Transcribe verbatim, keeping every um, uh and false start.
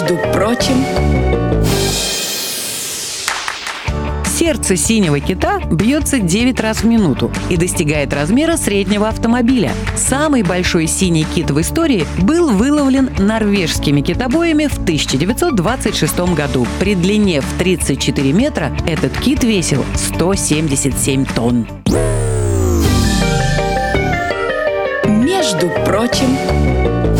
Между прочим... Сердце синего кита бьется девять раз в минуту и достигает размера среднего автомобиля. Самый большой синий кит в истории был выловлен норвежскими китобоями в тысяча девятьсот двадцать шестом году. При длине в тридцать четыре метра этот кит весил сто семьдесят семь тонн. Между прочим...